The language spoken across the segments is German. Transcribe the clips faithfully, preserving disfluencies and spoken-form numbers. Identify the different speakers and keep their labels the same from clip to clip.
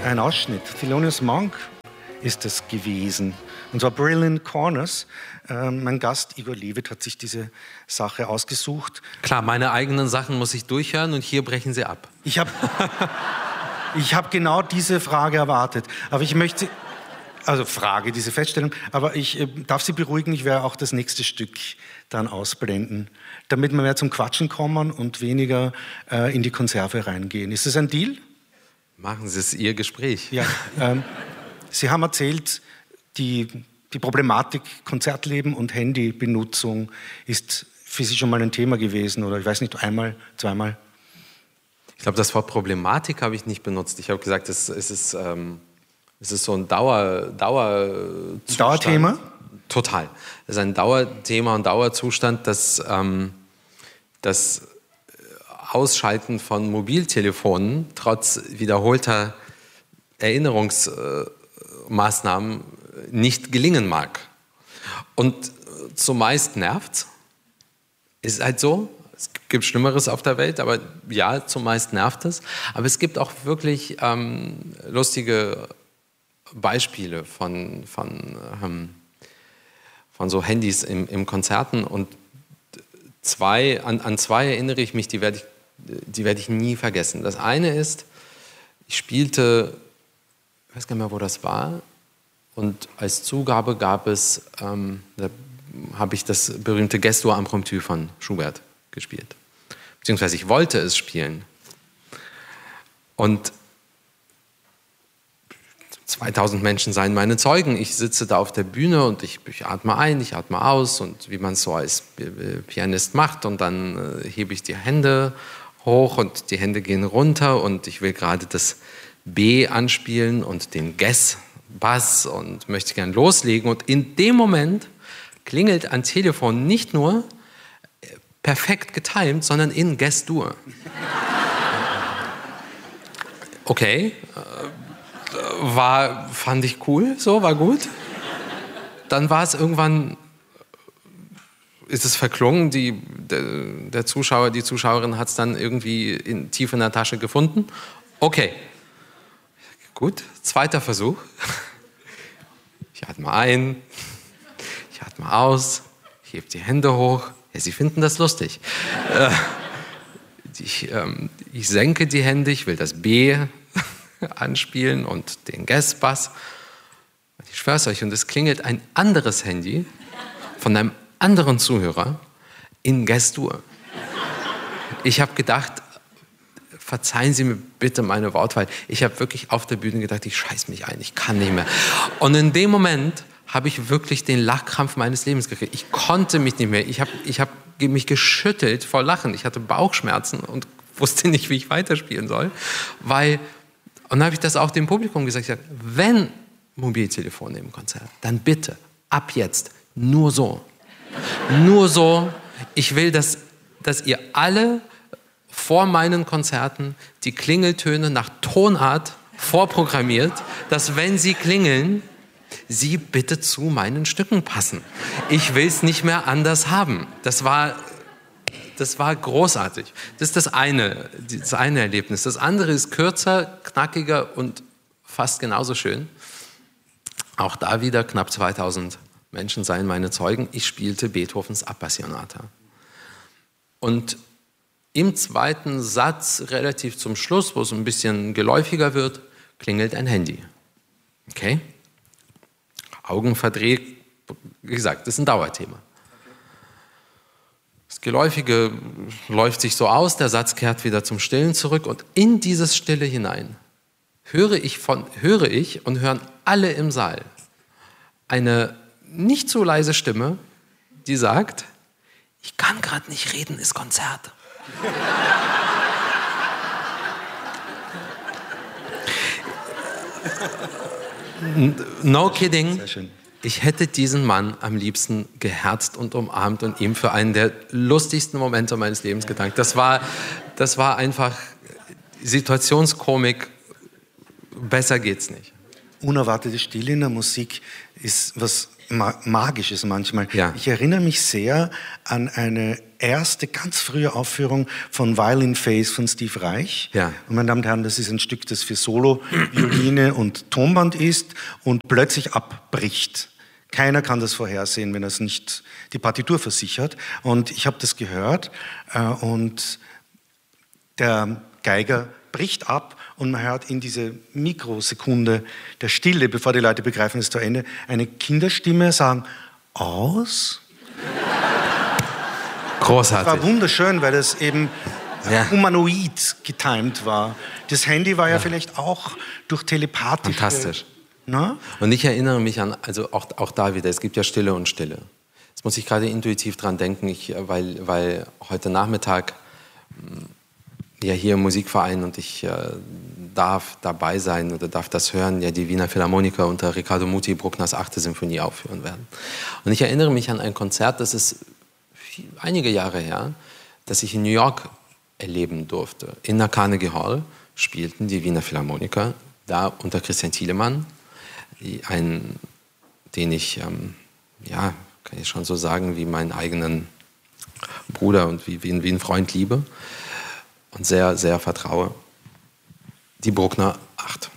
Speaker 1: ein Ausschnitt. Thelonious Monk ist es gewesen. Und zwar Brilliant Corners. Ähm, mein Gast Igor Levit hat sich diese Sache ausgesucht.
Speaker 2: Klar, meine eigenen Sachen muss ich durchhören und hier brechen Sie ab.
Speaker 1: Ich habe ich hab genau diese Frage erwartet. Aber ich möchte, also Frage, diese Feststellung, aber ich äh, darf Sie beruhigen, ich werde auch das nächste Stück dann ausblenden, damit wir mehr zum Quatschen kommen und weniger äh, in die Konserve reingehen. Ist das ein Deal?
Speaker 2: Machen Sie es Ihr Gespräch.
Speaker 1: Ja, ähm, Sie haben erzählt, die, die Problematik Konzertleben und Handybenutzung ist für Sie schon mal ein Thema gewesen, oder ich weiß nicht, einmal, zweimal?
Speaker 2: Ich glaube, das Wort Problematik habe ich nicht benutzt. Ich habe gesagt, es, es, ist, ähm, es ist so ein Dauer, Dauerzustand.
Speaker 1: Dauerthema?
Speaker 2: Total. Es ist ein Dauerthema und Dauerzustand, dass ähm, das Ausschalten von Mobiltelefonen trotz wiederholter Erinnerungsmaßnahmen nicht gelingen mag. Und zumeist nervt's. Ist halt so. Es gibt Schlimmeres auf der Welt, aber ja, zumeist nervt es. Aber es gibt auch wirklich ähm, lustige Beispiele von, von, ähm, von so Handys im, im Konzerten. Und zwei, an, an zwei erinnere ich mich, die werde ich, die werde ich nie vergessen. Das eine ist, ich spielte, ich weiß gar nicht mehr, wo das war, und als Zugabe gab es, ähm, da habe ich das berühmte Gestur Impromptu von Schubert gespielt. Beziehungsweise ich wollte es spielen. Und zweitausend Menschen seien meine Zeugen. Ich sitze da auf der Bühne und ich, ich atme ein, ich atme aus, und wie man es so als Pianist macht, und dann äh, hebe ich die Hände hoch und die Hände gehen runter und ich will gerade das B anspielen und den Ges Bass und möchte gern loslegen, und in dem Moment klingelt ein Telefon nicht nur perfekt getimt, sondern in Ges-Dur. Okay, war, fand ich cool, so, war gut. Dann war es irgendwann, ist es verklungen, die, der, der Zuschauer, die Zuschauerin hat es dann irgendwie in, tief in der Tasche gefunden. Okay, gut, zweiter Versuch. Ich atme ein, ich atme aus, ich hebe die Hände hoch. Ja, Sie finden das lustig. Äh, ich, ähm, ich senke die Hände, ich will das B anspielen und den Ges-Bass. Ich schwör's euch, und es klingelt ein anderes Handy von einem anderen Zuhörer in Ges-Dur. Ich habe gedacht, verzeihen Sie mir bitte meine Wortwahl. Ich habe wirklich auf der Bühne gedacht, ich scheiß mich ein, ich kann nicht mehr. Und in dem Moment habe ich wirklich den Lachkrampf meines Lebens gekriegt. Ich konnte mich nicht mehr. Ich habe ich hab mich geschüttelt vor Lachen. Ich hatte Bauchschmerzen und wusste nicht, wie ich weiterspielen soll. Weil, und dann habe ich das auch dem Publikum gesagt, ich sag, wenn Mobiltelefone im Konzert, dann bitte, ab jetzt, nur so. Nur so. Ich will, dass, dass ihr alle vor meinen Konzerten die Klingeltöne nach Tonart vorprogrammiert, dass, wenn sie klingeln, sie bitte zu meinen Stücken passen. Ich will es nicht mehr anders haben. Das war, das war großartig. Das ist das eine, das eine Erlebnis. Das andere ist kürzer, knackiger und fast genauso schön. Auch da wieder knapp zweitausend Menschen seien meine Zeugen. Ich spielte Beethovens Appassionata. Und im zweiten Satz, relativ zum Schluss, wo es ein bisschen geläufiger wird, klingelt ein Handy. Okay? Augen verdreht, wie gesagt, das ist ein Dauerthema. Das Geläufige läuft sich so aus, der Satz kehrt wieder zum Stillen zurück, und in dieses Stille hinein höre ich, von, höre ich und hören alle im Saal eine nicht so leise Stimme, die sagt, ich kann gerade nicht reden, ist Konzert. No kidding. Ich hätte diesen Mann am liebsten geherzt und umarmt und ihm für einen der lustigsten Momente meines Lebens gedankt. Das war, das war einfach Situationskomik. Besser geht's nicht.
Speaker 1: Unerwartete Stille in der Musik ist was Magisches manchmal.
Speaker 2: Ja.
Speaker 1: Ich erinnere mich sehr an eine erste, ganz frühe Aufführung von Violin Phase von Steve Reich.
Speaker 2: Ja.
Speaker 1: Und meine Damen und Herren, das ist ein Stück, das für Solo, Violine und Tonband ist und plötzlich abbricht. Keiner kann das vorhersehen, wenn er es nicht die Partitur versichert. Und ich habe das gehört äh, und der Geiger bricht ab und man hört in diese Mikrosekunde der Stille, bevor die Leute begreifen, es ist zu Ende, eine Kinderstimme sagen, aus?
Speaker 2: Großartig.
Speaker 1: Das war wunderschön, weil es eben
Speaker 2: ja.
Speaker 1: humanoid getimt war. Das Handy war ja, ja. vielleicht auch durch telepathische...
Speaker 2: Fantastisch.
Speaker 1: Na?
Speaker 2: Und ich erinnere mich an, also auch, auch da wieder, es gibt ja Stille und Stille. Jetzt muss ich gerade intuitiv dran denken, ich, weil, weil heute Nachmittag ja hier im Musikverein und ich äh, darf dabei sein oder darf das hören, ja die Wiener Philharmoniker unter Riccardo Muti Bruckners achte Symphonie aufführen werden. Und ich erinnere mich an ein Konzert, das ist viel, einige Jahre her, das ich in New York erleben durfte. In der Carnegie Hall spielten die Wiener Philharmoniker, da unter Christian Thielemann, ein, den ich, ähm, ja, kann ich schon so sagen, wie meinen eigenen Bruder und wie, wie, wie einen Freund liebe und sehr, sehr vertraue, die Bruckner acht.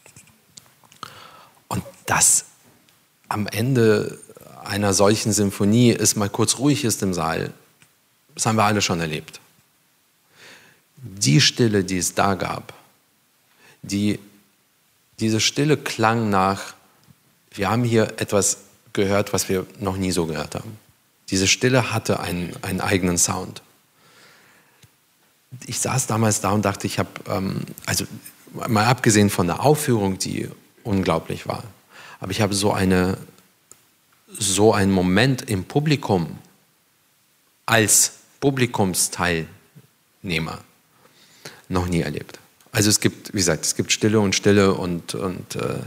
Speaker 2: Und das am Ende einer solchen Symphonie es mal kurz ruhig ist im Saal, das haben wir alle schon erlebt. Die Stille, die es da gab, die, diese Stille klang nach, wir haben hier etwas gehört, was wir noch nie so gehört haben. Diese Stille hatte einen, einen eigenen Sound. Ich saß damals da und dachte, ich habe, ähm, also mal abgesehen von der Aufführung, die unglaublich war, aber ich habe so, eine, so einen Moment im Publikum als Publikumsteilnehmer noch nie erlebt. Also es gibt, wie gesagt, es gibt Stille und Stille und, und äh,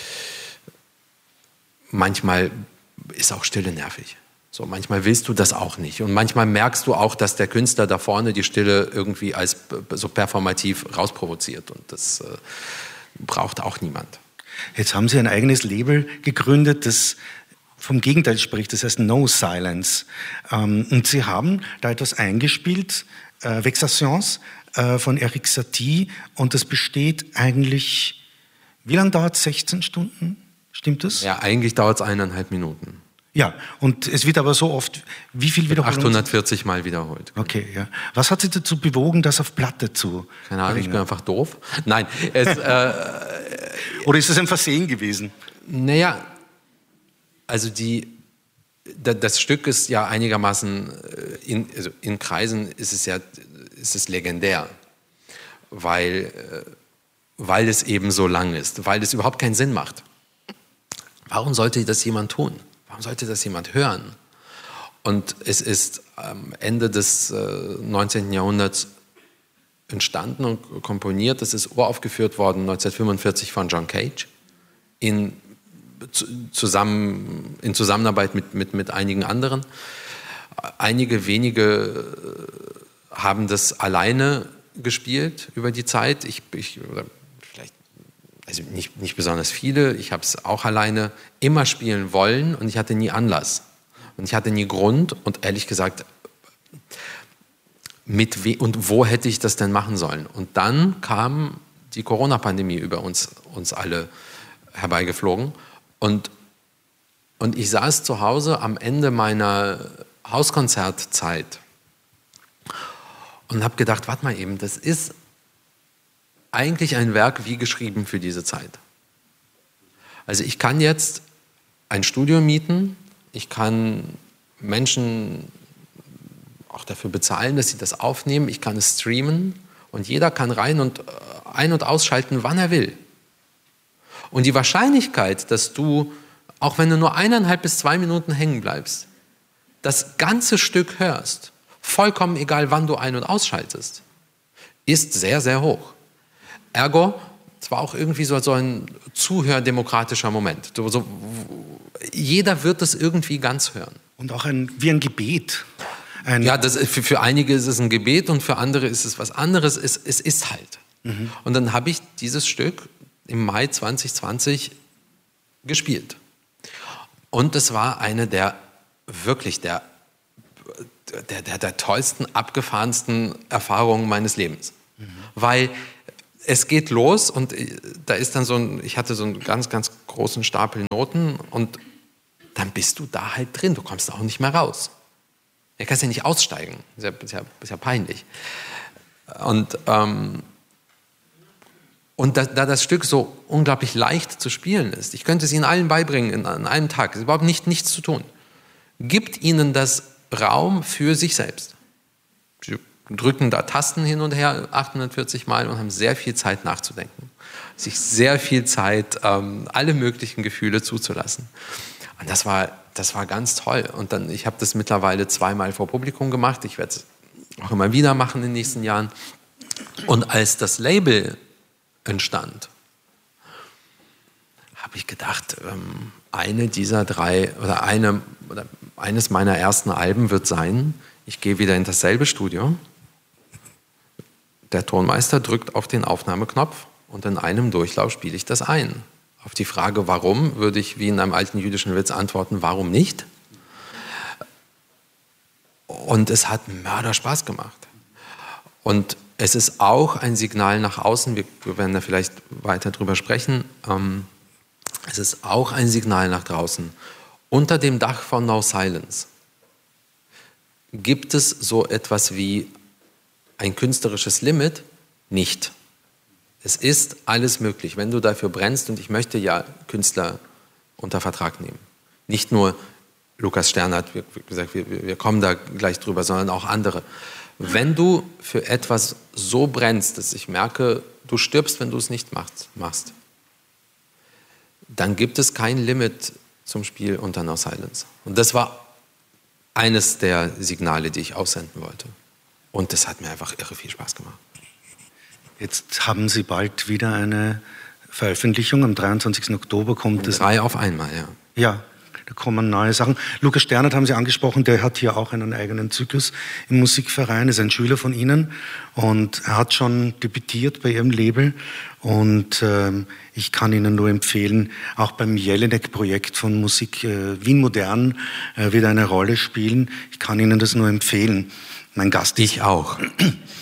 Speaker 2: manchmal ist auch Stille nervig. So, manchmal willst du das auch nicht. Und manchmal merkst du auch, dass der Künstler da vorne die Stille irgendwie als so performativ rausprovoziert. Und das äh, braucht auch niemand.
Speaker 1: Jetzt haben Sie ein eigenes Label gegründet, das vom Gegenteil spricht, das heißt No Silence. Ähm, und Sie haben da etwas eingespielt, äh, Vexations, äh, von Erik Satie. Und das besteht eigentlich, wie lange dauert es? sechzehn Stunden? Stimmt das?
Speaker 2: Ja, eigentlich dauert es eineinhalb Minuten.
Speaker 1: Ja, und es wird aber so oft, wie viel Wiederholungen?
Speaker 2: achthundertvierzig Mal wiederholt.
Speaker 1: Okay, ja. Was hat Sie dazu bewogen, das auf Platte zu
Speaker 2: Keine Ahnung,
Speaker 1: bringen?
Speaker 2: ich bin einfach doof. Nein, es... äh,
Speaker 1: Oder ist es ein Versehen gewesen?
Speaker 2: Naja, also die, das Stück ist ja einigermaßen, in, also in Kreisen ist es ja ist es legendär, weil, weil es eben so lang ist, weil es überhaupt keinen Sinn macht. Warum sollte das jemand tun? Warum sollte das jemand hören? Und es ist am Ende des äh, neunzehnten Jahrhunderts entstanden und komponiert. Es ist uraufgeführt worden neunzehnhundertfünfundvierzig von John Cage in, zu, zusammen, in Zusammenarbeit mit, mit, mit einigen anderen. Einige wenige haben das alleine gespielt über die Zeit. Ich, ich oder vielleicht also nicht, nicht besonders viele. Ich habe es auch alleine immer spielen wollen und ich hatte nie Anlass. Und ich hatte nie Grund und ehrlich gesagt, mit we und wo hätte ich das denn machen sollen? Und dann kam die Corona-Pandemie über uns, uns alle herbeigeflogen und, und ich saß zu Hause am Ende meiner Hauskonzertzeit und habe gedacht, warte mal eben, das ist eigentlich ein Werk wie geschrieben für diese Zeit. Also ich kann jetzt ein Studio mieten, ich kann Menschen auch dafür bezahlen, dass sie das aufnehmen, ich kann es streamen und jeder kann rein und ein- und ausschalten, wann er will. Und die Wahrscheinlichkeit, dass du, auch wenn du nur eineinhalb bis zwei Minuten hängen bleibst, das ganze Stück hörst, vollkommen egal, wann du ein- und ausschaltest, ist sehr, sehr hoch. Ergo, es war auch irgendwie so, so ein zuhördemokratischer Moment. So, so, jeder wird das irgendwie ganz hören.
Speaker 1: Und auch ein, wie ein Gebet. Ein
Speaker 2: ja, das, für, für einige ist es ein Gebet und für andere ist es was anderes. Es, es ist halt. Mhm. Und dann habe ich dieses Stück im Mai zwanzig zwanzig gespielt. Und es war eine der, wirklich der, der, der, der tollsten, abgefahrensten Erfahrungen meines Lebens. Mhm. Weil es geht los und da ist dann so ein, ich hatte so einen ganz, ganz großen Stapel Noten und dann bist du da halt drin, du kommst auch nicht mehr raus. Du kannst ja nicht aussteigen, ist ja, ist ja, ist ja peinlich. Und, ähm, und da, da das Stück so unglaublich leicht zu spielen ist, ich könnte es Ihnen allen beibringen in, an einem Tag, es ist überhaupt nicht, nichts zu tun, gibt Ihnen das Raum für sich selbst. Sie drücken da Tasten hin und her achthundertvierzig Mal und haben sehr viel Zeit nachzudenken, sich sehr viel Zeit, ähm, alle möglichen Gefühle zuzulassen. Und das war, das war ganz toll. Und dann, ich habe das mittlerweile zweimal vor Publikum gemacht. Ich werde es auch immer wieder machen in den nächsten Jahren. Und als das Label entstand, habe ich gedacht, ähm, eine dieser drei oder, eine, oder eines meiner ersten Alben wird sein, ich gehe wieder in dasselbe Studio. Der Tonmeister drückt auf den Aufnahmeknopf und in einem Durchlauf spiele ich das ein. Auf die Frage, warum, würde ich wie in einem alten jüdischen Witz antworten, warum nicht? Und es hat Mörderspaß gemacht. Und es ist auch ein Signal nach außen, wir, wir werden da vielleicht weiter drüber sprechen, ähm, es ist auch ein Signal nach draußen. Unter dem Dach von No Silence gibt es so etwas wie ein künstlerisches Limit? Nicht. Es ist alles möglich, wenn du dafür brennst, und ich möchte ja Künstler unter Vertrag nehmen. Nicht nur Lukas Sternert, wie gesagt, wir, wir kommen da gleich drüber, sondern auch andere. Wenn du für etwas so brennst, dass ich merke, du stirbst, wenn du es nicht machst, machst, dann gibt es kein Limit zum Spiel unter No Silence. Und das war eines der Signale, die ich aussenden wollte. Und das hat mir einfach irre viel Spaß gemacht.
Speaker 1: Jetzt haben Sie bald wieder eine Veröffentlichung. Am dreiundzwanzigsten Oktober kommt es.
Speaker 2: Drei auf einmal, ja.
Speaker 1: Ja, da kommen neue Sachen. Lukas Sternert haben Sie angesprochen, der hat hier auch einen eigenen Zyklus im Musikverein, ist ein Schüler von Ihnen und er hat schon debütiert bei Ihrem Label. Und ähm, ich kann Ihnen nur empfehlen, auch beim Jelinek-Projekt von Musik äh, Wien Modern äh, wird eine Rolle spielen. Ich kann Ihnen das nur empfehlen. Mein Gast
Speaker 2: ich auch.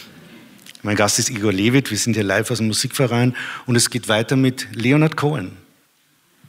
Speaker 1: Mein Gast ist Igor Levit, wir sind hier live aus dem Musikverein und es geht weiter mit Leonard Cohen.